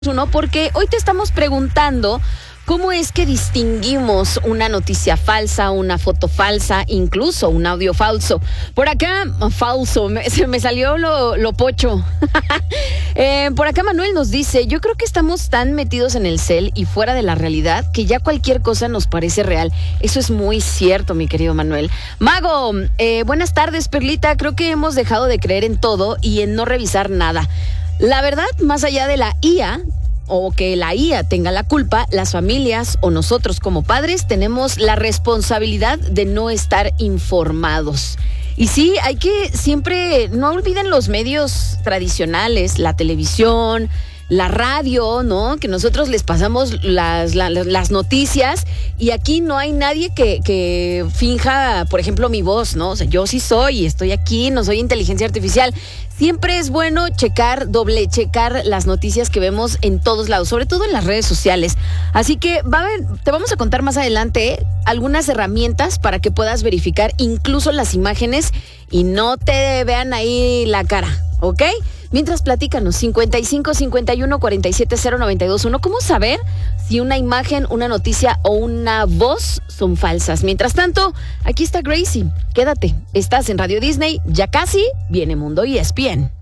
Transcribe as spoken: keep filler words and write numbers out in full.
Uno, porque hoy te estamos preguntando cómo es que distinguimos una noticia falsa, una foto falsa, incluso un audio falso. Por acá, falso, me, se me salió lo, lo pocho. eh, por acá Manuel nos dice, yo creo que estamos tan metidos en el cel y fuera de la realidad que ya cualquier cosa nos parece real. Eso es muy cierto, mi querido Manuel. Mago, eh, buenas tardes, Perlita. Creo que hemos dejado de creer en todo y en no revisar nada. La verdad, más allá de la I A, o que la I A tenga la culpa, las familias o nosotros como padres tenemos la responsabilidad de no estar informados. Y sí, hay que siempre, no olviden los medios tradicionales, la televisión, la radio, ¿no? Que nosotros les pasamos las, las, las noticias y aquí no hay nadie que, que finja, por ejemplo, mi voz, ¿no? O sea, yo sí soy, estoy aquí, no soy inteligencia artificial. Siempre es bueno checar, doble checar las noticias que vemos en todos lados, sobre todo en las redes sociales. Así que va a ver, te vamos a contar más adelante ¿eh? algunas herramientas para que puedas verificar incluso las imágenes y no te vean ahí la cara, ¿ok? Mientras, platícanos, cincuenta y cinco, cincuenta y uno, cuarenta y siete, cero, noventa y dos, uno. ¿Cómo saber si una imagen, una noticia o una voz son falsas? Mientras tanto, aquí está Gracie. Quédate, estás en Radio Disney, ya casi viene Mundo E S P N.